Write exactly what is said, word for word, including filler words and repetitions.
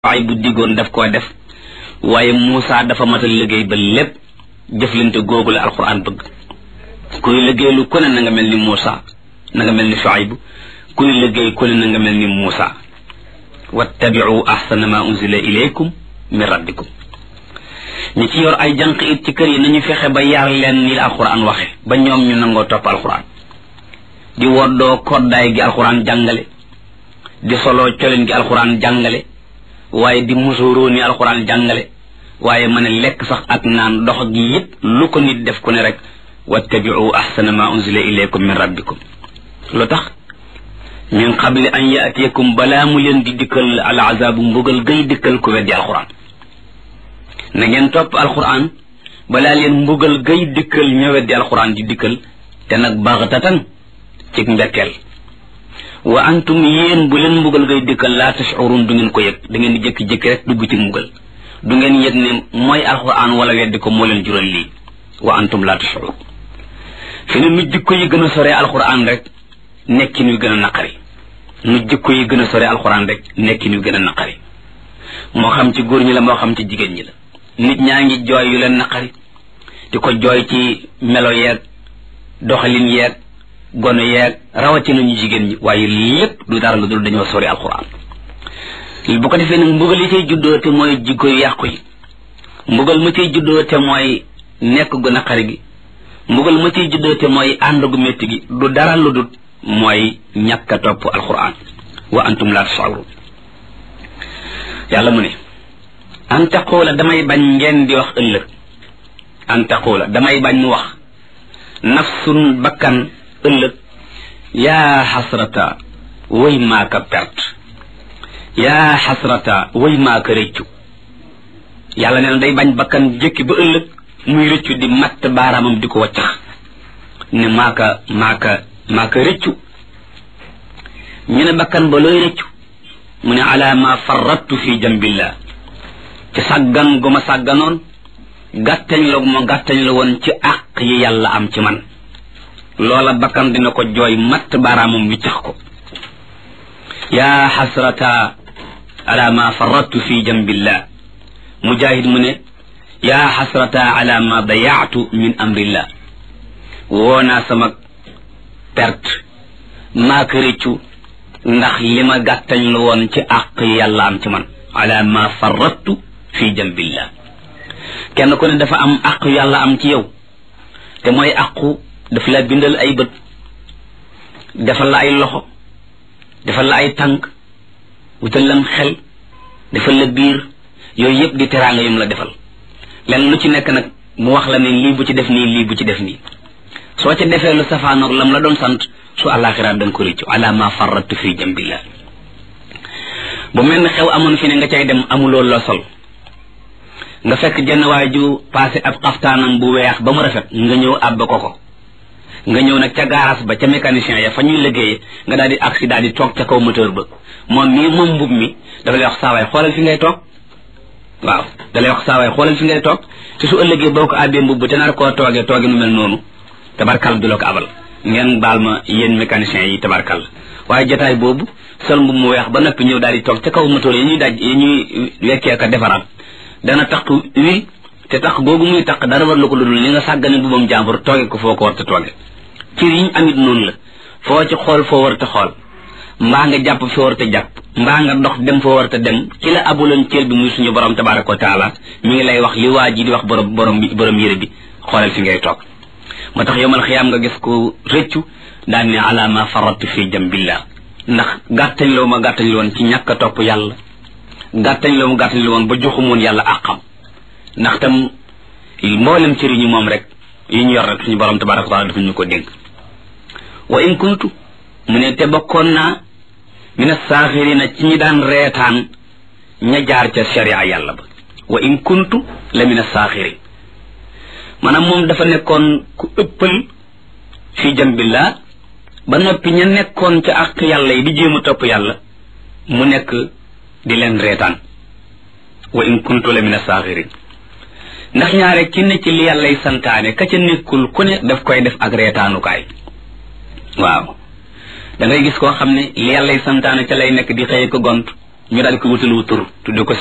ay bu digoon daf koo def waaye Muusa dafa matal liggéey ba lépp jëflante googu la alquran bëgg kuy liggéey lu ku ne na nga mel ni Muusa na nga mel ni Shuayb kuy liggéey ku ne na nga mel ni Muusa wattabi'u ahsana ma unzila ilaykum min rabbikum ñi ci yor ay jànq it ci kër yi nañu fexe ba yar leen ni la alquran waxe ba ñoom ñu nangoo topp alquran di woddoo koddaay gi alquran jàngale di solo coleen gi alquran jàngale waaye di musuroo ni alquran jàngale waaye mën a lekk sax ak naan dox gi yépp lu ko nit def ku ne rek wattabi'u ahsana ma unzila ilaykum min rabbikum lu tax min qabli an yaatiyakum balaa mu leen di dikkal al azabu mbugal gay dikkal ku weddi alquran na ngeen topp alquran balaa leen mbugal gay dikkal ña weddi alquran di dikkal te nag baxtatan cig mbekkeel wa antum yéen bu leen mbugal gay dikkal laa tash'urun du ngeen ko yëg da ngeen di jékki-jékki rek dugg ci mbugal du ngeen yëg ne mooy alquran wala weddi ko moo leen jural lii wa antum laa tash'urun fi ne nu jikko yi gën a sore alquran rek nekkin yu gën a naqari nu jikko yi gën a sore alquran rek nekkin yu gën a naqari moo xam ci góor ñi la moo xam ci jigéen ñi la nit ñaa ngi jooy yu leen naqari di ko jooy ci melo yeeg doxalin yeeg gono yeeg rawatina ñu jigéen ñi waaye lépp du dara lu dul dañoo sori alquran bu ko defee nag mbugal yi cay juddoo te mooy jikko yu yàqu yi mbugal ma cay juddoo te mooy nekk gu naqari gi mbugal ma cay juddoo te mooy ànd gu métti gi du dara lu dul mooy ñàkk a topp alquran wa antum la tash'urun yàlla mu ne an taqula damay bañ ngeen di wax ëllëg an taqula damay bañ mu wax nafsun bakkan ëllëg yaa xasrata way maaka perte yaa xasrata way maaka rëccu yàlla nee na day bañ bakkan jëkki ba ëllëg muy rëccu di matt baaraamam di ko waccax ne maaka maaka maaka rëccu ñu ne bakkan ba looy rëccu mu ne ala ma farrattu fi jambillah ci sàggan gu ma sàgganoon gàttañ la gu ma gàttañ la woon ci àq yi yàlla am ci man loola bakkan dina ko jooy matt baaraamam wiccax ko yaa xasrata ala ma farrattu fi jambillah mujahid mu ne yaa xasrata ala ma dayaatu min amrillah woonaa sama perte maa ko rëccu ndax li ma gàttañ la woon ci àq yi yàlla am ci man ala ma farrattu fi jambillah kenn ku ne dafa am àq yàlla am ci yow te mooy àqu daf la bindal ay bët defal la ay loxo defal la ay tànk wutal lam xel defal la biir yooyu yëpp di teraanga yum la defal lenn lu ci nekk nag mu wax la ne lii bu ci def nii lii bu ci def nii soo ca defee lu safaanoog lam la doon sant su àllaaxira danga ko réccu ala ma farrattu fi jambillah bu mel ne xew amoon fi ne nga cay dem amuloo loo sol nga fekk jenn waay ju passé ab xaftaanam bu weex ba mu rafet nga ñëw àbb ko ko nga ñëw nag ca garage ba ca mécanicien ya fa ñuy liggéeye nga daal di accident di toog ca kaw moteur ba moom mii moom mbub mi dafa lay wax saawaay xoolal fi ngay toog waaw da lay wax saawaay xoolal fi ngay toog te su ëllëgee boo ko àbbee mbubb te nar koo toogee tooge nu mel noonu tabarkal du la ko abal ngeen baal ma yéen mécaniciens yi tabarkal waaye jotaay boobu sol mbub mu weex ba noppi ñëw daal di toog ca kaw moteur yi ñuy daj yi ñuy wekkee ka defaraat dana tax wi te tax googu muy tax dara war la ko dudul li nga sàggane mbubam jàmbur tooge ko foo ko war te tooge ci yiñ amit noonu la foo ci xool foo war te xool mbaa nga jàpp foo war te jàpp mbaa nga dox dem foo war te dem ci la abuloon cër bi muy suñu borom tabaraka wa taala mi ngi lay wax li waa ji di wax borom borom bi borom yére bi xoolal fi ngay toog moo tax yomal xiyaam nga gis ko rëccu daan ne ala ma faratu fi jambillah ndax gàttañ la ma gàttañ la woon ci ñàkk a topp yàlla gàttañ la mu gàttañ la woon ba joxumoon yàlla àqam ndax tam mboolem cër yi ñu moom rek yi ñu yor rek suñu borom tabaraka wa taala dafa ñu ko dénk wa in kuntu mu ne te bokkoon naa mina saaxirina ci ñi daan reetaan ña jaar ca sharia yàlla ba wa in kuntu la mina saaxirin maanaam moom dafa nekkoon ku ëppal fi jambillah ba noppi ña nekkoon ca àq yàlla yi di jéem a topp yàlla mu nekk di leen reetaan wa in kuntu la mina saaxirin ndax ñaare ki ne ci li yàllay santaane ka ca nekkul ku ne daf koy def ak reetaanukaay waaw da ngay gis koo xam ne li yàllay santaane ca lay nekk di xëye ko gont ñu daal ko wutal wu tur tudde ko